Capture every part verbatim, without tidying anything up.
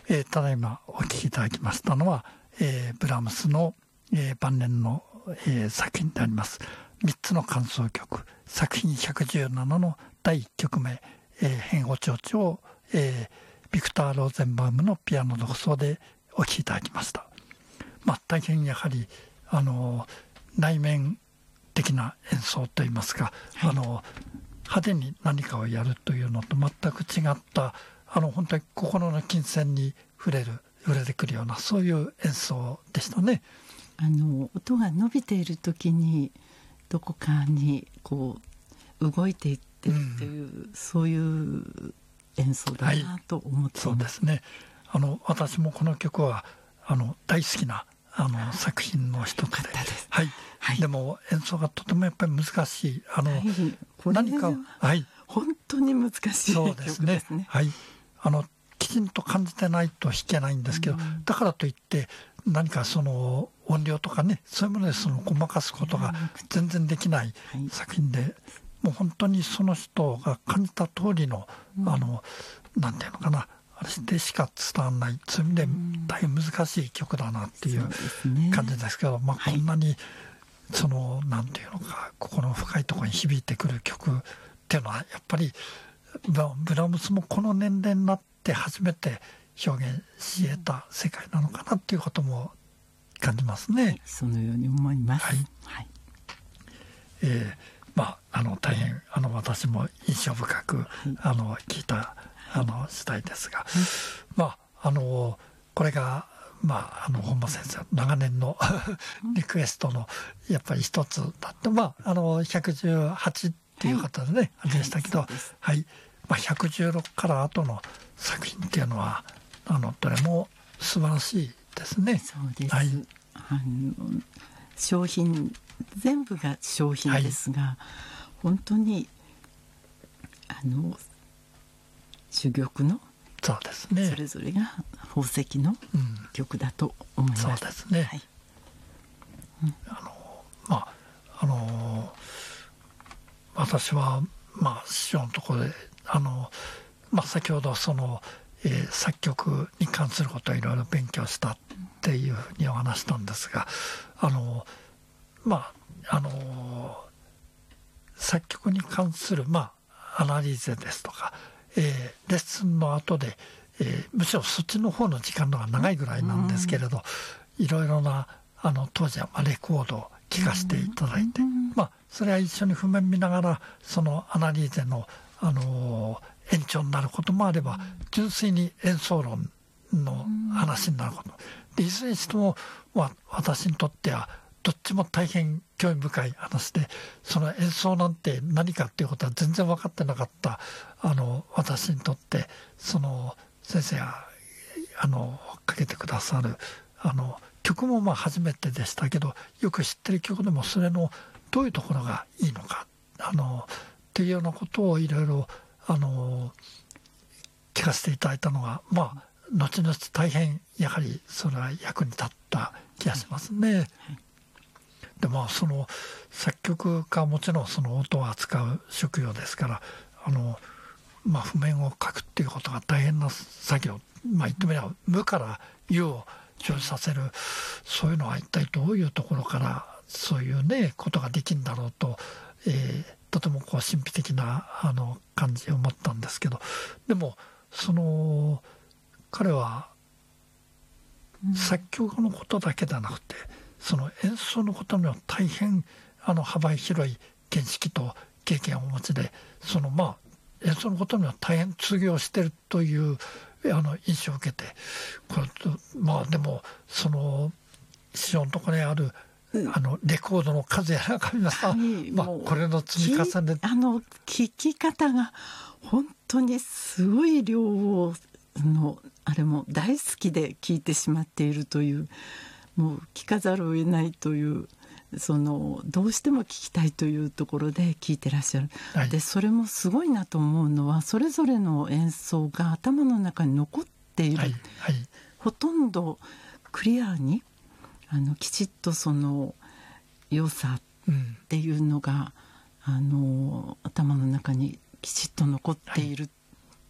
えー、ただいまお聴きいただきましたのは、えー、ブラームスの、えー、晩年の、えー、作品でありますみっつの間奏曲作品ひゃくじゅうななのだいいっきょくめ、えー、変歩長調を、えー、ビクター・ローゼンバウムのピアノ独奏でお聴きいただきました。まあ、大変やはりあの内面的な演奏といいますか、はい、あの派手に何かをやるというのと全く違ったあの本当に心の金銭に触れる触れてくるようなそういう演奏でしたね。 あの音が伸びている時にどこかにこう動いていってるっていう、うん、そういう演奏だなと思っています。 はい、そうですね。あの私もこの曲はあの大好きなあの作品の一つで、はい、はい、でも演奏がとてもやっぱり難しいあの、はい、何かはい本当に難しい曲ですね。 そうですね。はい、あのきちんと感じてないと弾けないんですけど、うん、だからといって何かその音量とかねそういうものでそのごまかすことが全然できない作品で、はい、もう本当にその人が感じた通りの、うん、あのなんていうのかなあれでしか伝わらないそういう意味で大変難しい曲だなっていう感じですけど、うん、まあ、こんなにそのなんていうのか心の深いところに響いてくる曲っていうのはやっぱりブラームスもこの年齢になって初めて表現し得た世界なのかなっていうことも感じますね。 そのように思います。はいはい、 えー、まああの大変あの私も印象深く、はい、あの聞いたあの次第ですが、はい、まああのこれがまああの本間先生長年のリクエストのやっぱり一つだって、まああのひゃくじゅうはちっていう方でね、はい、あれでしたけど、はい、はい、まあ、ひゃくじゅうろくから後の作品っていうのはあのどれも素晴らしいですね。 そうです、はい、あの商品全部が商品ですが、はい、本当にあの珠玉のそうですね、 それぞれが宝石の曲だと思います。 うん、そうですね、はい、うん、あのまああの私はまあ師匠のところであの、まあ、先ほどその、えー、作曲に関することをいろいろ勉強したっていうふうにお話したんですが、あのまああの作曲に関するまあアナリーゼですとか、えー、レッスンの後で、えー、むしろそっちの方の時間の方が長いぐらいなんですけれど、いろいろなあの当時はレコードを聴かせていただいて、まあそれは一緒に譜面見ながらそのアナリーゼの、あのー、延長になることもあれば純粋に演奏論の話になることで、いずれにしても、まあ、私にとってはどっちも大変興味深い話で、その演奏なんて何かっていうことは全然分かってなかったあの私にとって、その先生があのかけてくださるあの曲もまあ初めてでしたけど、よく知ってる曲でもそれのどういうところがいいのかあのっていうようなことをいろいろあの聞かせていただいたのが、まあ後々大変やはりそれは役に立った気がしますね。はい、でまあその作曲家はもちろんその音を扱う職業ですから、あの、まあ、譜面を書くっていうことが大変な作業、まあ、言ってみれば無から有を生じさせる、そういうのは一体どういうところからそういうねことができるんだろうと、えー、とてもこう神秘的なあの感じを持ったんですけど、でもその彼は作曲のことだけではなくて、その演奏のことには大変あの幅広い見識と経験をお持ちで、そのまあ演奏のことには大変通行しているというあの印象を受けて、これとまあでもその師匠のところにあるあのレコードの数やらかりますか、はい、まあ、これの積み重ね、 あの聴き方が本当にすごい量をのあれも大好きで聴いてしまっているという、もう聴かざるを得ないという、そのどうしても聴きたいというところで聴いてらっしゃる、はい、でそれもすごいなと思うのは、それぞれの演奏が頭の中に残っている、はいはい、ほとんどクリアにあのきちっとその良さっていうのが、うん、あの頭の中にきちっと残っているっ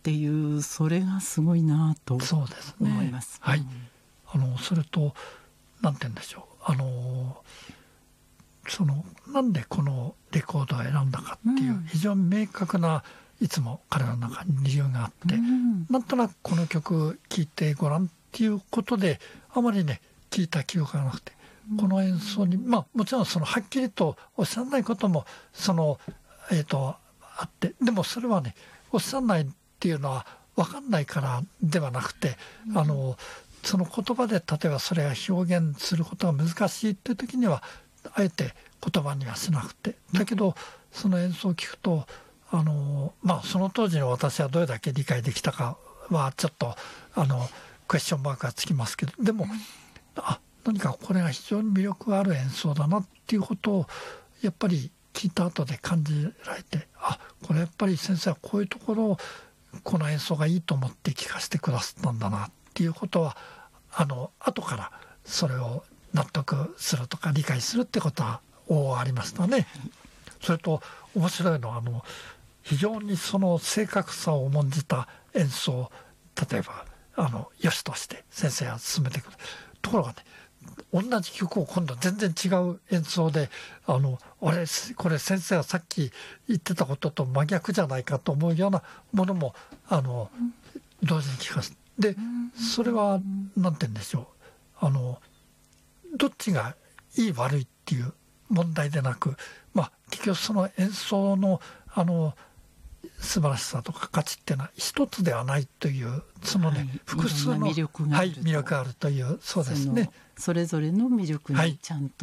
っていうそれがすごいなとそうですね思います。 はい、 うん、 あのそれとなんて言うんでしょう、あのそのなんでこのレコードを選んだかっていう、うん、非常に明確ないつも彼の中に理由があって、うん、なんとなくこの曲聴いてごらんっていうことであまりね聴いた記憶がなくて、うん、この演奏にまあもちろんそのはっきりとおっしゃらないこともそのえっとあって、でもそれはねおっしゃらないっていうのは分かんないからではなくて、うん、あのその言葉で例えばそれが表現することが難しいっていう時にはあえて言葉にはしなくて、だけどその演奏を聞くとあのまあその当時の私はどれだけ理解できたかはちょっとあのクエスチョンマークがつきますけど、でも、うん、あ何かこれが非常に魅力がある演奏だなっていうことをやっぱり聞いた後で感じられて、あこれやっぱり先生はこういうところをこの演奏がいいと思って聞かせてくださったんだなっていうことはあの後からそれを納得するとか理解するってことは大ありましたね。それと面白いのはあの非常にその正確さを重んじた演奏、例えばあの良しとして先生が進めてくるところがね、同じ曲を今度全然違う演奏であのあれこれ先生がさっき言ってたことと真逆じゃないかと思うようなものもあの同時に聞かせて、でそれは何て言うんでしょう、あのどっちがいい悪いっていう問題でなく、まあ結局その演奏のあの素晴らしさとか価値っていうのは一つではないというそのね、はい、複数の魅力がある、 はい、魅力があるという、そうですね、 それぞれの魅力にちゃんと